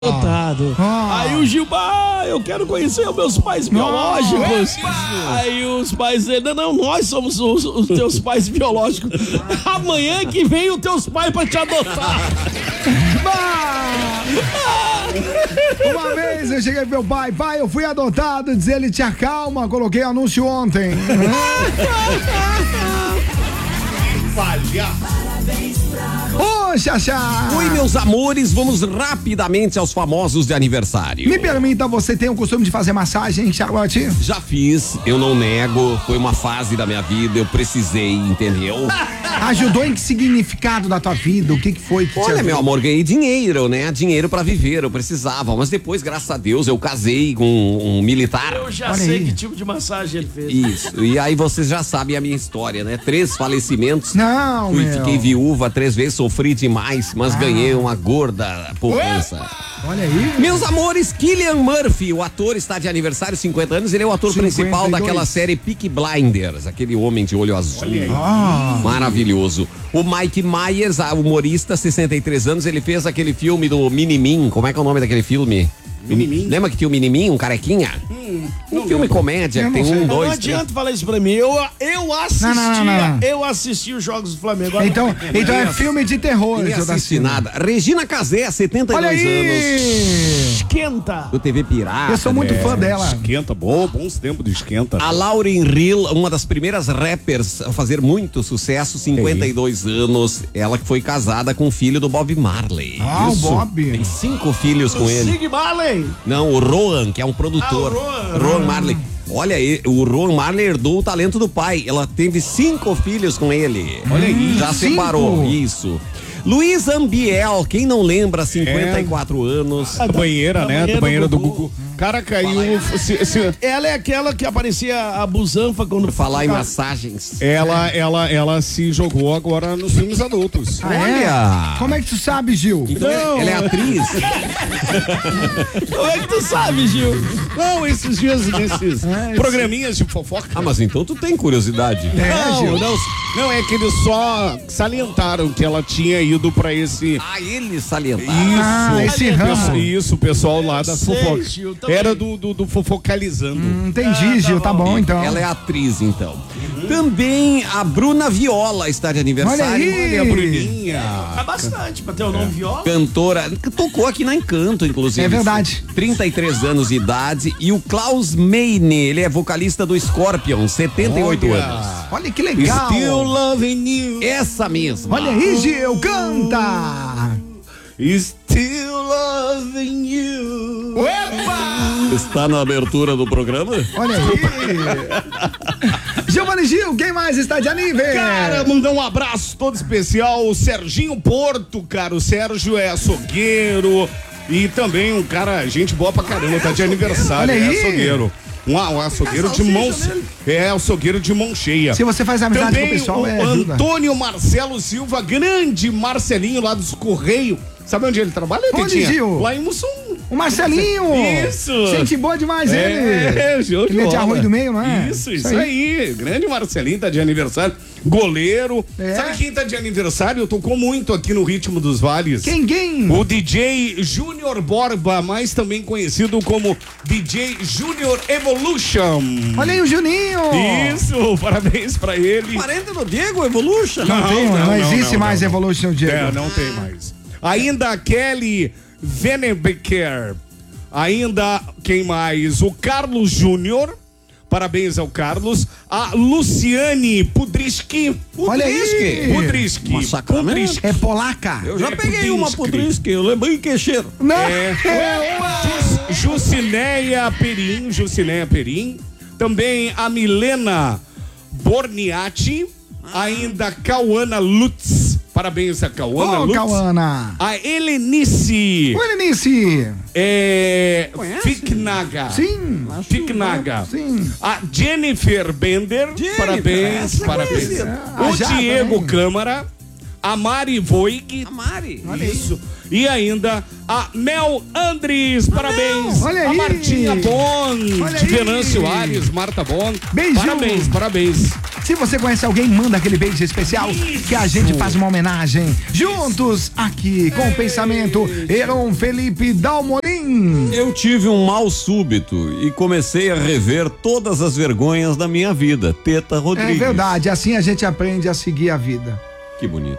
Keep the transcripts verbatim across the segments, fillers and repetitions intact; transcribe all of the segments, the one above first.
adotado. Ah. Aí o Gilmar, eu quero conhecer os meus pais biológicos. Ah. Aí os pais dele, não, não, nós somos os, os teus pais biológicos. Amanhã que vem os teus pais pra te adotar. Ah. Uma vez eu cheguei pro meu pai, pai, eu fui adotado, diz ele, te acalma, coloquei anúncio ontem. Ô, Xaxá! Oi, meus amores, vamos rapidamente aos famosos de aniversário. Me permita, você tem o costume de fazer massagem, Charlotte? Já fiz, eu não nego, foi uma fase da minha vida, eu precisei, entendeu? Ajudou em que significado da tua vida? O que que foi que Olha, te meu amor, ganhei dinheiro, né? Dinheiro pra viver, eu precisava, mas depois, graças a Deus, eu casei com um, um militar. Eu já Olha sei aí. que tipo de massagem ele fez. Isso, e aí vocês já sabem a minha história, né? Três falecimentos. Não, Fui, meu. Fiquei viúva três vezes, sofri demais, mas ah. ganhei uma gorda poupança. Olha aí. Meus amores, Cillian Murphy, o ator, está de aniversário, cinquenta anos, ele é o ator cinquenta e dois. principal daquela série Peaky Blinders, aquele homem de olho azul. Ah. Maravilhoso. O Mike Myers, a humorista, sessenta e três anos, ele fez aquele filme do Minimin, como é que é o nome daquele filme? Minimin? Lembra que tinha o Minimin, um carequinha? Hum, um filme comédia, Eu tem não sei. um, Não, dois, não adianta três. falar isso pra mim. Eu, eu assistia, Não, não, não, não. eu assisti os jogos do Flamengo. Agora Então, então é filme de terror. Nem seu assisti Daciano. nada. Regina Casé, setenta e Olha dois anos. aí. esquenta. Do T V Pirata. Eu sou muito né? fã dela. Esquenta, bom, bons tempos de esquenta. A Lauryn Hill, uma das primeiras rappers a fazer muito sucesso, cinquenta e dois anos. Ela que foi casada com o filho do Bob Marley. Ah, o Bob. Tem cinco filhos com ele. Sig Marley. Não, o Roan, que é um produtor. Ah, o Roan. Roan Marley. Olha aí, o Roan Marley herdou o talento do pai. Ela teve cinco filhos com ele. Olha aí. Já Cinco? separou, isso. Luiz Ambiel, quem não lembra, cinquenta e quatro anos. A banheira, Da né? banheira Da banheira do do Gugu. Gugu. Cara, caiu. Se, se, Ela é aquela que aparecia a busanfa quando... Falar em ficava- massagens. ela, ela, ela se jogou agora nos filmes adultos. Ah, é? Olha. Como é que tu sabe, Gil? Então, Não. ela é atriz. Como é que tu sabe, Gil? Não, esses dias, nesses É, programinhas de fofoca. Ah, mas então tu tem curiosidade. É, Não, Gil. não, não, é que eles só salientaram que ela tinha ido pra esse. Ah, ele salientaram. Ah, esse Olha, ramo. Isso, isso, o pessoal lá das sei, fofocas. Gil, também. Era do, do, do fofocalizando. Hum, Entendi, Ah, tá Gil, tá bom. bom então. Ela é atriz, então. Também a Bruna Viola está de aniversário. Olha aí. Olha a Bruninha. É bastante pra ter o nome viola. Cantora, que tocou aqui na Encanto, inclusive. É verdade. trinta e três anos de idade. E o Klaus Meine, ele é vocalista do Scorpion, setenta e oito Olha. anos. Olha que legal. Still loving you. Essa mesma. Olha aí, Gil, canta. Still loving you. Está na abertura do programa? Olha aí. Giovanni Gil, quem mais está de aniversário? Cara, mandar um abraço todo especial, o Serginho Porto, cara. O Sérgio é açougueiro e também um cara, gente boa pra caramba, tá de aniversário, Olha aí. é açougueiro. Um, um açougueiro de mão, é açougueiro de mão cheia. Se você faz amizade Também com o pessoal, o é ajuda. Antônio Marcelo Silva, grande Marcelinho lá dos Correios. Sabe onde ele trabalha, Onde, Tetinha? Gil? Lá em Mussum. O Marcelinho. Isso. Gente boa demais, ele. É, show de Ele é de bola. Arroio do Meio, não é? Isso, isso, aí. Grande Marcelinho tá de aniversário. Goleiro. É. Sabe quem tá de aniversário? Tocou muito aqui no Ritmo dos Vales. Quem, quem? O D J Júnior Borba, mais também conhecido como D J Júnior Evolution. Olha aí o Juninho. Isso, parabéns pra ele. Parente do Diego Evolution. Não, tem, não, não, existe não, mais não. Evolution, Diego. É, não tem mais. Ainda a Kelly Venebecker. Ainda, quem mais? O Carlos Júnior. Parabéns ao Carlos. A Luciane Pudrisky. Olha aí. Pudrisky. Uma sacramento. Pudrisky. É polaca. Eu já É, peguei uma Pudrisky. Pudrisky, eu lembrei que cheiro. Não. É. Jus- Jucineia Perim. Jucineia Perim. Também a Milena Borniati. Ainda Cauana Lutz. Parabéns a Cauana Ô, Lutz. Cauana. A Helenice. Oi, Lenice. É. Fiknaga. Sim. Fiknaga. Sim. A Jennifer Bender. Jennifer, parabéns, essa é parabéns. conhecida. Ah, O já Diego também. Câmara. a Mari Voig. A Mari. Isso. E ainda a Mel Andres, parabéns. Olha a aí. Martinha Bon, Olha de aí. Venâncio Ares, Marta Bon. Beijo. Parabéns, parabéns. Se você conhece alguém, manda aquele beijo especial que a gente faz uma homenagem. Juntos, aqui, com o pensamento, Heron Felipe Dalmolin. Eu tive um mal súbito e comecei a rever todas as vergonhas da minha vida. Teta É Rodrigues. verdade, assim a gente aprende a seguir a vida. Que bonito.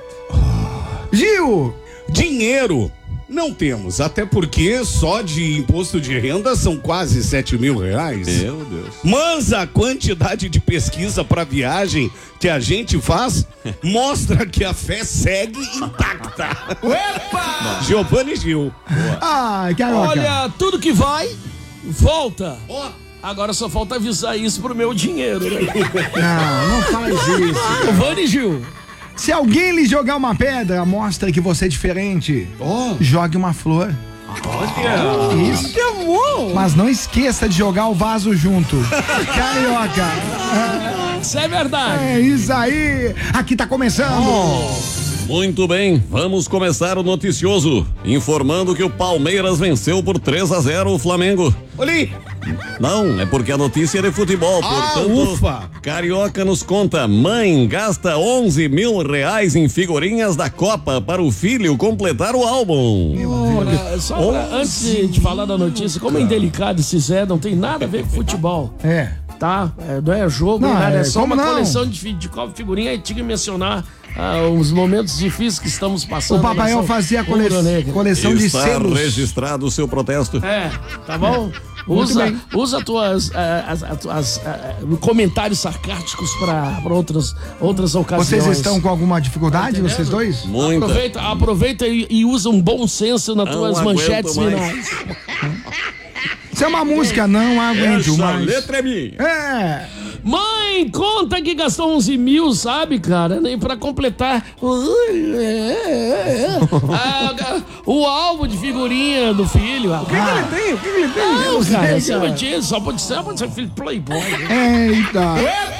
Gil, Dinheiro não temos, até porque só de imposto de renda são quase sete mil reais. Meu Deus. Mas a quantidade de pesquisa para viagem que a gente faz mostra que a fé segue intacta. Opa! Giovanni Gil. ai, Carioca. Olha, tudo que vai, volta. Ó, Agora só falta avisar isso pro meu dinheiro, né? Não, não faz isso. Vani Gil. Se alguém lhe jogar uma pedra, mostra que você é diferente. ó. Jogue uma flor. Olha. Isso. Mas não esqueça de jogar o vaso junto. Carioca. Isso é verdade. É isso aí. Aqui tá começando. Muito bem, vamos começar o noticioso, informando que o Palmeiras venceu por três a zero o Flamengo. Oli. Não, é porque a notícia é de futebol, Ah, portanto, ufa. Carioca nos conta, mãe gasta onze mil reais em figurinhas da Copa para o filho completar o álbum. Olha, só pra, antes de, de falar da notícia, como é indelicado esse Zé, não tem nada a ver com futebol. É. Tá? É, não é jogo, Não, nem nada, é é, só como uma não? coleção de, fi- de copo figurinha e tinha que mencionar ah, os momentos difíceis que estamos passando. O Papaião nessa fazia a cole... rubro-negra. coleção de Está selos. registrado o seu protesto. É, tá bom? Usa, bem. usa tuas, ah, as, as, as, ah, comentários sarcásticos para outras, outras ocasiões. Vocês estão com alguma dificuldade, Tá vocês dois? Muita. Aproveita, aproveita e, e usa um bom senso nas Não tuas aguento manchetes mais. finais. Isso é uma música, não aguento Essa mais. letra é minha. É. Mãe, conta que gastou onze mil, sabe, cara? Nem pra completar Ah, o álbum de figurinha do filho. O que, ele tem? O que, ele tem? Não, Eu sei, cara, cara. você não tinha, só pode ser, pode ser filho de playboy. né? Eita.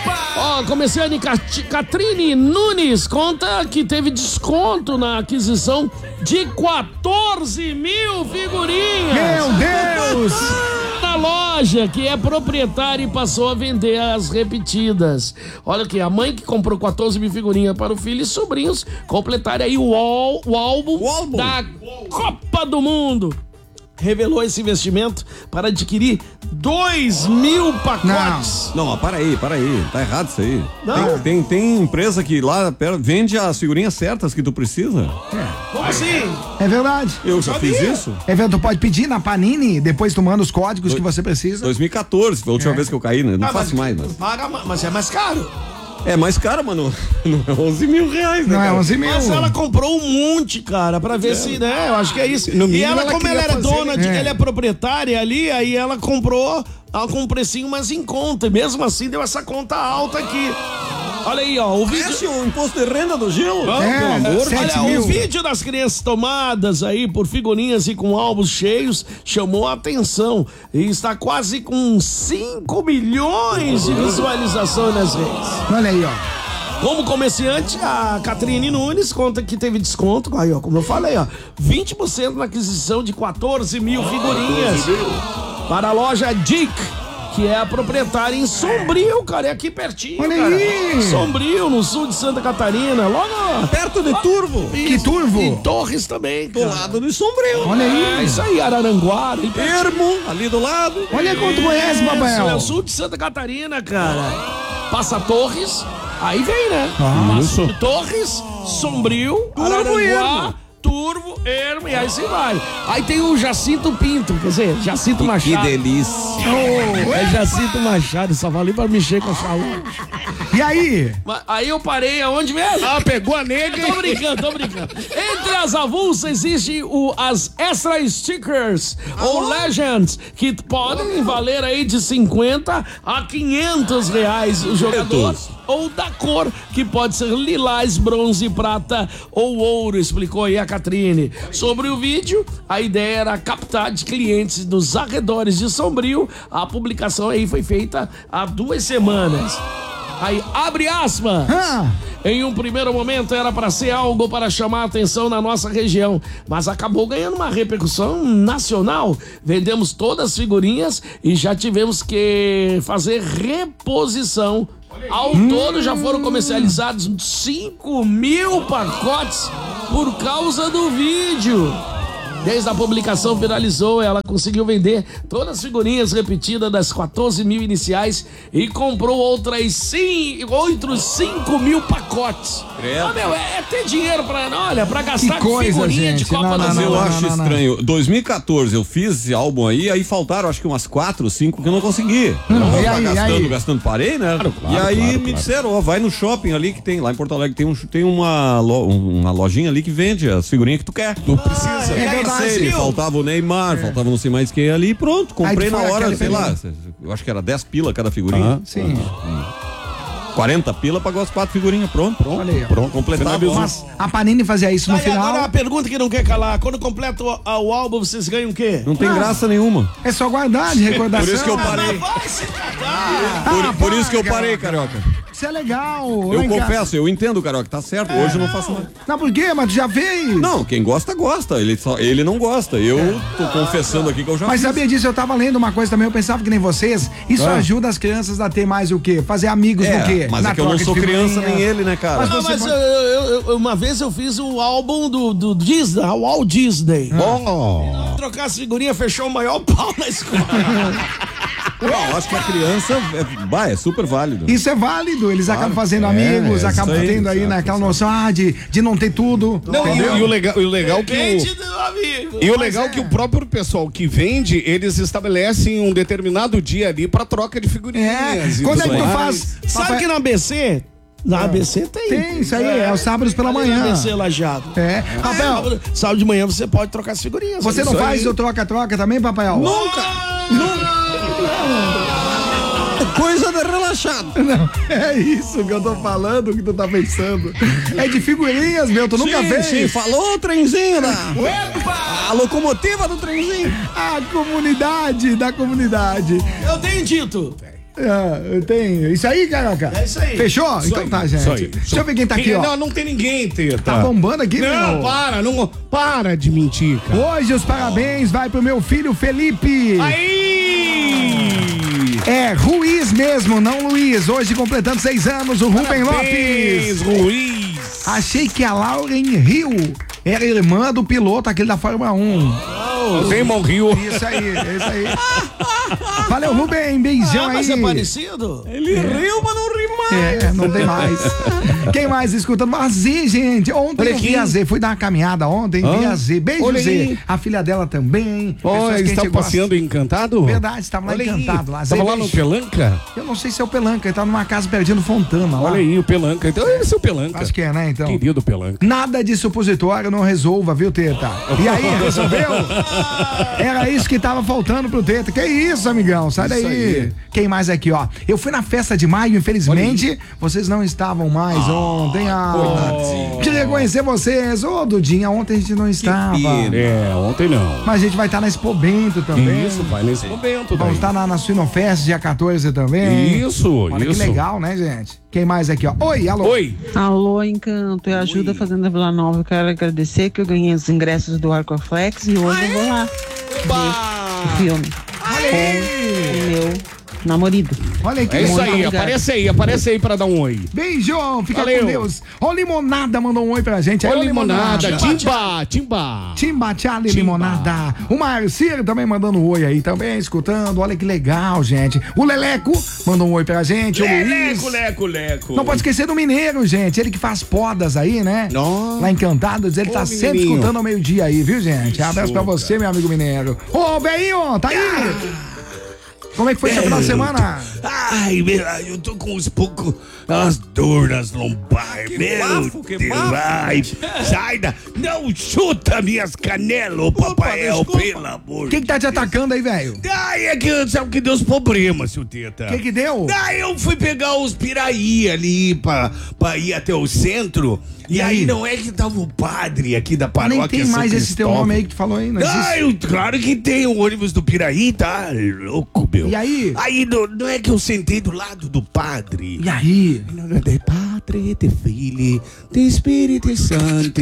Ó, comerciante Cat- Catrine Nunes conta que teve desconto na aquisição de quatorze mil figurinhas. Meu Deus. Na loja, que é proprietária e passou a vender as repetidas. Olha aqui, a mãe que comprou quatorze mil figurinhas para o filho e sobrinhos completarem aí o, ál- o álbum, O álbum. da Copa do Mundo. Revelou esse investimento para adquirir dois mil pacotes. Não, mas para aí, para aí. Tá errado isso aí. Não. Tem, tem, tem empresa que lá pera, vende as figurinhas certas que tu precisa. Como assim? É verdade. Eu já fiz isso. É verdade, tu pode pedir na Panini, depois tu manda os códigos que você precisa. dois mil e quatorze, foi a última vez que eu caí, né? Não Ah, faço mais, mas. Paga, ma- mas é mais caro. É mais caro, mano. Não é onze mil reais, né? Não é cara? onze mil. Mas ela comprou um monte, cara, pra ver se, né? Eu acho que é isso. No E mínimo, ela, ela como ela queria era fazer, dona, né? de, É. ela é proprietária ali, aí ela comprou ela com um precinho mais em conta. E mesmo assim deu essa conta alta aqui. Olha aí, ó, o vídeo. Parece o imposto de renda do Gil. É, pelo amor de sete Olha, mil. o vídeo das crianças tomadas aí por figurinhas e com álbuns cheios chamou a atenção e está quase com cinco milhões de visualizações nas redes. Olha aí, ó. Como comerciante, a Catrine Nunes conta que teve desconto, aí ó, como eu falei, ó, vinte por cento na aquisição de quatorze mil figurinhas para a loja Dick, que é a proprietária em Sombrio, cara, é aqui pertinho, Olha cara. aí. Sombrio, no sul de Santa Catarina, logo Perto de Turvo. Que turvo. e Torres também, Do cara. lado de Sombrio. Olha É aí. isso aí, Araranguá. ali pertinho. Ermo, ali do lado. Olha quanto conhece, Isso, é Papaião. o sul de Santa Catarina, cara. Passa Torres, aí vem, né? Ah, Passa Torres, Sombrio, Araranguá, Turvo, Ermo, e aí você vai. Aí tem o Jacinto Pinto, quer dizer, Jacinto Que Machado. delícia. É Jacinto Machado, só falei pra mexer com a chalupa. E aí? Mas aí eu parei aonde mesmo? Ah, pegou a nega. Tô brincando, tô brincando. Entre as avulsas existe o, as extra stickers ou legends que podem valer aí de cinquenta a quinhentos reais o jogador ou da cor que pode ser lilás, bronze, prata ou ouro, explicou aí a Catrine. Sobre o vídeo, a ideia era captar de clientes dos arredores de Sombrio. A publicação aí foi feita há duas semanas. Aí, abre aspas. Ah. Em um primeiro momento era para ser algo para chamar a atenção na nossa região, mas acabou ganhando uma repercussão nacional. Vendemos todas as figurinhas e já tivemos que fazer reposição. Ao hum. todo já foram comercializados cinco mil pacotes por causa do vídeo. Desde a publicação viralizou, ela conseguiu vender todas as figurinhas repetidas das quatorze mil iniciais e comprou outras cinco, outros cinco mil pacotes. Ah, meu, é, é ter dinheiro pra, olha, pra gastar que coisa, figurinha gente. de Copa não, do Mas Mundo. eu acho estranho. dois mil e quatorze eu fiz esse álbum aí, aí faltaram acho que umas quatro, cinco que eu não consegui. Não, eu e tava aí, gastando, aí? gastando, parei, né? Claro, claro, e aí claro, me claro. disseram, ó, vai no shopping ali que tem, lá em Porto Alegre, tem, um, tem uma, lo, uma lojinha ali que vende as figurinhas que tu quer. Tu precisa. é verdade. Faltava o Neymar, é. faltava não sei mais quem ali, pronto, comprei na hora, sei figurinha. lá, eu acho que era dez pila cada figurinha. Ah, sim. quarenta pila pagou as quatro figurinhas, pronto, pronto, Olha aí, ó. pronto, completava. Mas a Panini fazia isso no Aí, final. agora a pergunta que não quer calar, quando completa o, o álbum, vocês ganham o quê? Não tem graça nenhuma. É só guardar de recordação. Por isso que eu parei. Vai se catar. Por, Ah, por isso que eu para, parei, Carioca. Carioca. Isso é legal. Eu Lá em casa. confesso, eu entendo, Carioca, tá certo. Hoje eu não faço mais. Não, por quê? Mas tu já fez. Não, quem gosta, gosta. Ele, só, ele não gosta. Eu tô confessando aqui que eu já Mas fiz. sabia disso, eu tava lendo uma coisa também, eu pensava que nem vocês, isso Ah. ajuda as crianças a ter mais o quê? Fazer amigos É, do quê? mas Na é que eu não troca sou de criança figurinha. nem ele, né, cara? Mas Não, você mas pode- eu- eu- eu- uma vez eu fiz o álbum do, do Disney, o Walt Disney. Bom. Trocar as figurinhas, fechou o maior pau na escola. Não, acho que a criança é, bah, é super válido. Isso é válido, eles acabam fazendo é, amigos, é acabam isso aí, tendo aí exato, naquela exato. noção ah, de, de não ter tudo. Não, e, entendeu? e o legal, e o legal que o, Depende do amigo. e o Mas legal é. que o próprio pessoal que vende, eles estabelecem um determinado dia ali pra troca de É, figurinhas. e quando é tudo que tu mais. faz? Sabe Papai- que na A B C? Na A B C tem. Tem, isso aí, é, os sábados pela Ali manhã. Na A B C Lajado. É. Rafael, Sábado, sábado de manhã você pode trocar as figurinhas. você não Isso faz aí. o troca-troca também, Papael? Nunca! Coisa de relaxado. Não, é isso que eu tô falando, o que tu tá pensando. É de figurinhas, meu, tu nunca Sim, fez. sim, falou o trenzinho da... A locomotiva do trenzinho. A comunidade da comunidade. Eu tenho dito. Ah, eu tenho. Isso aí, Caraca? É isso aí. Fechou? Isso então aí, tá, isso gente. aí. Deixa eu ver quem tá aqui, Quem- ó. Não, não tem ninguém, Teta. Tá bombando aqui, Não, meu. para, não, para de mentir, cara. Hoje os parabéns vai pro meu filho Felipe. Aí! É Ruiz mesmo, não Luiz. Hoje completando seis anos, o Rubem Parabéns, Lopes. Ruiz. Achei que a Lauren Rio era irmã do piloto, aquele da Fórmula um. Raymond Rio. Isso aí, isso aí. Valeu, Rubem, beijão Ah, aí. mas é parecido? Ele riu, mas não riu mais. É, não tem mais. Quem mais escutando? A Z, gente. Ontem eu vi a Z, fui dar uma caminhada ontem, vi a Z. Beijo, Olha Z. aí. A filha dela também. Ó, Pessoas que a ele gente estava gosta. passeando em Encantado? Verdade, estava lá Olha aí. encantado. Lá. Tava Zé, lá no beijo. Pelanca? Eu não sei se é o Pelanca, ele tá numa casa perdendo Fontana lá. Olha aí, o Pelanca. Então deve ser o Pelanca. Acho que é, né, então. Querido Pelanca. Nada de supositório não resolva, viu, Teta? E aí, resolveu? Era isso que tava faltando pro Teta. Que isso, amigão? Sai Isso daí. aí. Quem mais aqui, ó? Eu fui na festa de maio, infelizmente, vocês não estavam mais ontem. Ah, queria conhecer vocês. Ô, Dudinha, ontem a gente não estava. pena. É, ontem não. Mas a gente vai estar na Expo Bento também. Isso, vai nesse momento. Vamos estar na, na Suinofest, dia quatorze também. Isso, Olha isso. que legal, né, gente? Quem mais aqui, ó? Oi, alô. Oi. Alô, Encanto, é a Ajuda Fazenda Vila Nova. Eu quero agradecer que eu ganhei os ingressos do Arcoflex e hoje eu vou lá ver o filme com o meu namorado. Olha aí que É isso legal. aí, obrigado. aparece aí, aparece aí pra dar um oi. Beijo, fica Valeu. com Deus. Ó, Limonada mandou um oi pra gente. Aí, Ô, ó, limonada, timba, timba. Timba, Tchali, Timba. Limonada. O Marcelo também mandando um oi aí, também escutando. Olha que legal, gente. O Leleco mandou um oi pra gente. O Luiz. Leco, leco, leco. Não pode esquecer do Mineiro, gente. Ele que faz podas aí, né? Nossa. Lá em Cantados. Ele Ô, tá sempre mineirinho. escutando ao meio-dia aí, viu, gente? Isso, Abraço pra você, meu amigo Mineiro. Ô, velhinho, tá aí? Como é que foi seu final de semana? Ai, meu, eu tô com uns poucos as dores nas lombar, meu bafo, que Deus. bafo. Ai, sai da... Não chuta minhas canelas, ô Papael, pelo amor Quem que tá te atacando aí, velho? Ai, é que sabe que deu os problemas, seu Teta. O que que deu? Daí eu fui pegar os piraí ali pra, pra ir até o centro. E, E aí? aí? não é que tava o padre aqui da paróquia Nem tem São mais esse teu Cristóvão. nome aí que tu falou aí, não Ah, existe. eu, claro que tem o ônibus do Piraí, tá louco. meu. E aí? Aí não, não é que eu sentei do lado do padre. E aí? Em nome do Padre, de Filho, de Espírito Santo.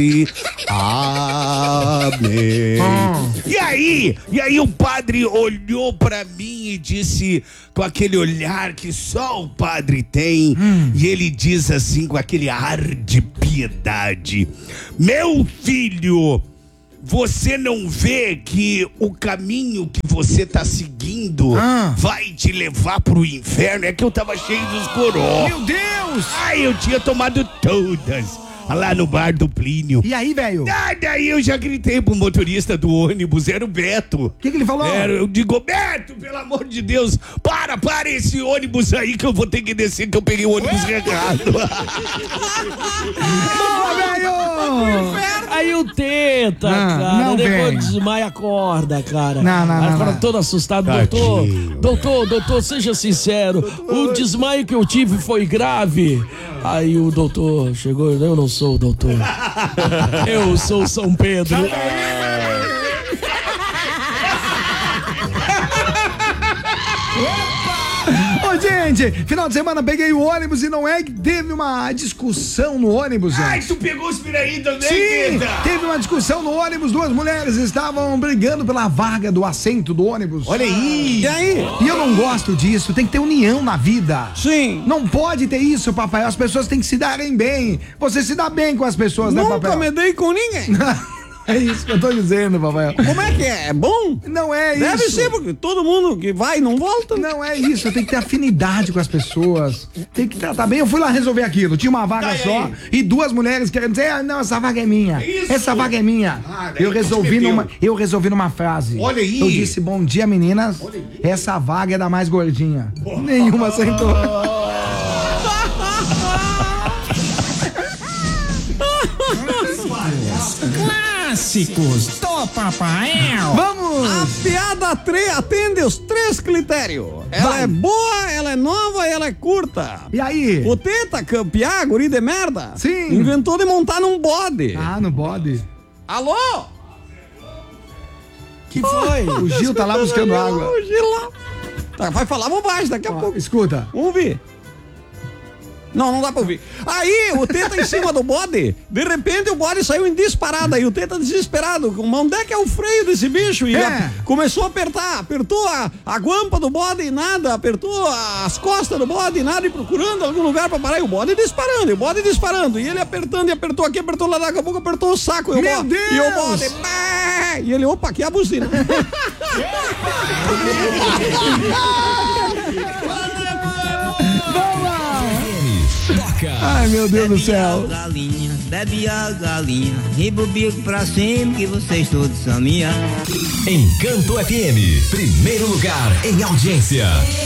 Amém. Oh. E aí? E aí o padre olhou pra mim e disse, com aquele olhar que só o padre tem, hum. e ele diz assim, com aquele ar de piedade: meu filho, você não vê que o caminho que você tá seguindo ah. vai te levar pro inferno? É que eu tava cheio dos goró. Meu Deus! Ai, eu tinha tomado todas lá no bar do Plínio. E aí, velho? Ah, daí eu já gritei pro motorista do ônibus, era o Beto. O que, que ele falou? Era, eu digo, Beto, pelo amor de Deus, para, para esse ônibus aí que eu vou ter que descer, que eu peguei o ônibus regado. Boa, velho! Aí o Teta, Ah, cara, não depois vem. desmaia, acorda, cara. Não, não, Aí não, acorda não. todo assustado. Tadinho, Doutor, doutor, doutor, seja sincero. O desmaio que eu tive foi grave. Aí o doutor chegou, eu não sou o doutor. Eu sou São Pedro. Ô, gente, final de semana peguei o ônibus e não é que teve uma discussão no ônibus, gente. Ai, tu pegou os piraí também, Sim, Teta? teve uma discussão no ônibus, duas mulheres estavam brigando pela vaga do assento do ônibus. Olha aí. E aí? E eu não gosto disso, tem que ter união na vida. Sim. Não pode ter isso, papai, as pessoas têm que se darem bem. Você se dá bem com as pessoas, né, Nunca papai? me dei com ninguém. É isso que eu tô dizendo, papai. Como é que é? É bom? Não é Deve isso. ser, porque todo mundo que vai não volta. Não é isso, tem que ter afinidade com as pessoas. Tem que tratar bem. Eu fui lá resolver aquilo. Tinha uma vaga Tá só aí. e duas mulheres querendo dizer: ah, não, essa vaga é minha. Isso. Essa vaga é minha. Ah, daí eu tu te resolvi meteu. numa, eu resolvi numa frase. Olha aí. Eu disse: bom dia, meninas. Essa vaga é da mais gordinha. Nenhuma aceitou. Clássicos do Papai. Vamos! A piada tre- atende os três critérios. Ela Vai. é boa, ela é nova e ela é curta. E aí? O Teta, campear, guri de merda, Sim. inventou de montar num bode. Ah, no bode. Alô? Que foi? O Gil tá lá buscando água. O Gil lá. Tá, vai falar bobagem daqui a Ó, pouco. escuta. Vamos ver. Não, não dá pra ouvir. Aí, o Teta em cima do bode, de repente o bode saiu em disparada e o Teta desesperado. Onde é que é o freio desse bicho? E É. a- começou a apertar, apertou a, a guampa do bode e nada, apertou as costas do bode e nada, e procurando algum lugar pra parar. E o bode disparando, e o bode disparando. E ele apertando e apertou aqui, apertou lá, daqui a pouco apertou o saco. E o Meu bode, Deus! E o bode, pá! E ele, opa, aqui é a buzina. Ai, meu Deus do céu. Galinha, bebe a galinha, riba o bico pra cima que vocês todos são minha. Encanto F M, primeiro lugar em audiência.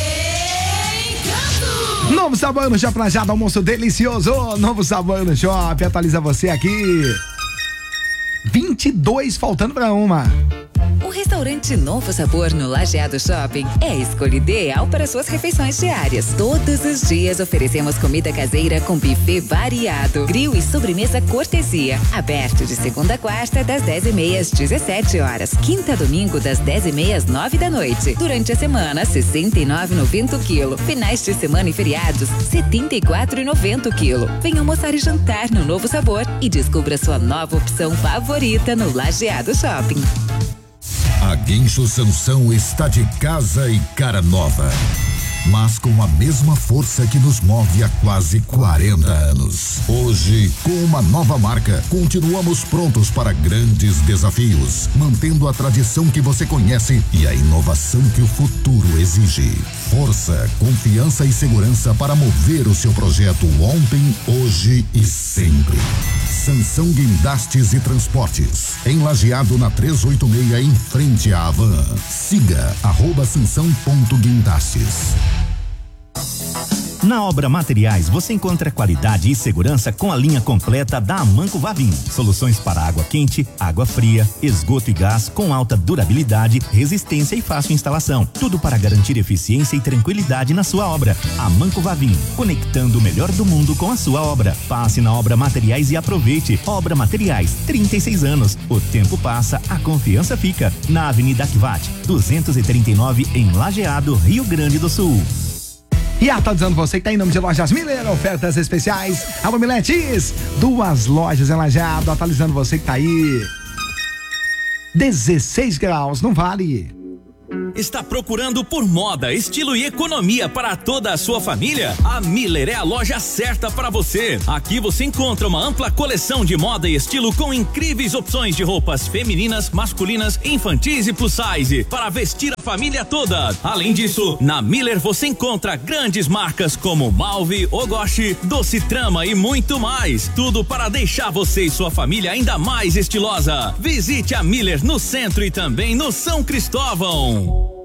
Novo sabor no Shopping Lajeado, almoço delicioso. Novo sabor no Shopping, atualiza você aqui. vinte e dois faltando pra uma. O restaurante Novo Sabor no Lajeado Shopping é a escolha ideal para suas refeições diárias. Todos os dias oferecemos comida caseira com buffet variado, grill e sobremesa cortesia. Aberto de segunda a quarta, das dez e meia às dezessete horas. Quinta a domingo, das dez e meia às nove da noite. Durante a semana, sessenta e nove reais e noventa centavos o quilo. Finais de semana e feriados, setenta e quatro reais e noventa centavos o quilo. Venha almoçar e jantar no Novo Sabor e descubra sua nova opção favorita no Lajeado Shopping. A Guincho Sansão está de casa e cara nova, mas com a mesma força que nos move há quase quarenta anos. Hoje, com uma nova marca, continuamos prontos para grandes desafios, mantendo a tradição que você conhece e a inovação que o futuro exige. Força, confiança e segurança para mover o seu projeto ontem, hoje e sempre. Sansão Guindastes e Transportes, em Lajeado na trezentos e oitenta e seis, em frente à Havan. Siga arroba Sansão ponto Guindastes. Na Obra Materiais você encontra qualidade e segurança com a linha completa da Amanco Vavin. Soluções para água quente, água fria, esgoto e gás com alta durabilidade, resistência e fácil instalação. Tudo para garantir eficiência e tranquilidade na sua obra. Amanco Vavin, conectando o melhor do mundo com a sua obra. Passe na Obra Materiais e aproveite. Obra Materiais, trinta e seis anos. O tempo passa, a confiança fica. Na Avenida Akvat, duzentos e trinta e nove em Lajeado, Rio Grande do Sul. E atualizando você que tá em nome de Lojas Miller, ofertas especiais, Alô Miletes, duas lojas em Lajeado, atualizando você que tá aí. dezesseis graus, não vale. Está procurando por moda, estilo e economia para toda a sua família? A Miller é a loja certa para você. Aqui você encontra uma ampla coleção de moda e estilo com incríveis opções de roupas femininas, masculinas, infantis e plus size para vestir a família toda. Além disso, na Miller você encontra grandes marcas como Malve, Ogoshi, Doce Trama e muito mais. Tudo para deixar você e sua família ainda mais estilosa. Visite a Miller no centro e também no São Cristóvão.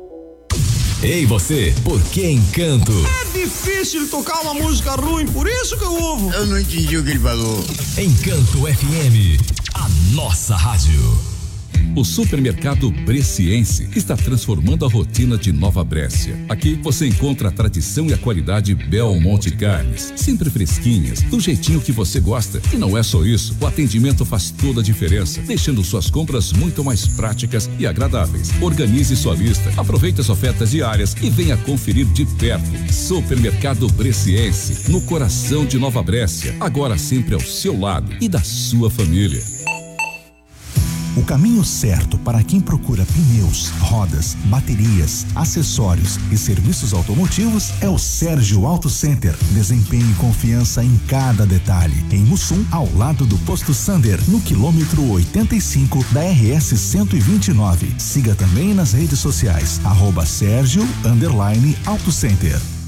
Ei você, por que Encanto? É difícil tocar uma música ruim, por isso que eu ouvo. Eu não entendi o que ele falou. Encanto F M, a nossa rádio. O supermercado Bresciense está transformando a rotina de Nova Brécia. Aqui você encontra a tradição e a qualidade Belmonte Carnes, sempre fresquinhas, do jeitinho que você gosta. E não é só isso, o atendimento faz toda a diferença, deixando suas compras muito mais práticas e agradáveis. Organize sua lista, aproveite as ofertas diárias e venha conferir de perto. Supermercado Bresciense, no coração de Nova Brécia, agora sempre ao seu lado e da sua família. O caminho certo para quem procura pneus, rodas, baterias, acessórios e serviços automotivos é o Sérgio Auto Center. Desempenho e confiança em cada detalhe. Em Mussum, ao lado do Posto Sander, no quilômetro oitenta e cinco da R S cento e vinte e nove. Siga também nas redes sociais, arroba Sérgio underline Auto Center.